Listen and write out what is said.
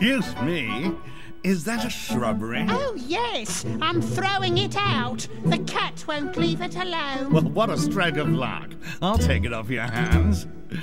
Excuse me. Is that a shrubbery? Oh, yes. I'm throwing it out. The cat won't leave it alone. Well, what a stroke of luck. I'll take it off your hands.